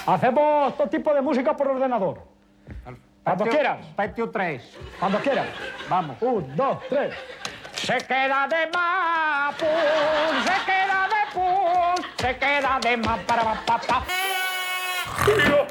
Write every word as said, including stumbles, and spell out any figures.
Hacemos todo tipo de música por ordenador. Cuando quieras. Patio tres. Cuando quieras. Vamos. Un, dos, tres. Se queda de más, pum, se queda de pum, se queda de más para pa pa pa.